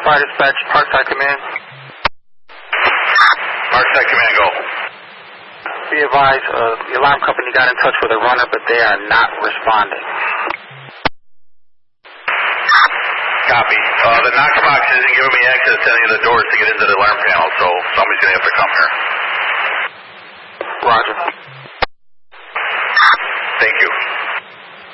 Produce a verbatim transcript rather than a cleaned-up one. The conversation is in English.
Fire dispatch, Parkside Command. Parkside Command, go. Be advised, uh, the alarm company got in touch with a runner, but they are not responding. Copy. Uh, the knock box isn't giving me access to any of the doors to get into the alarm panel, so somebody's going to have to come here. Roger. Thank you.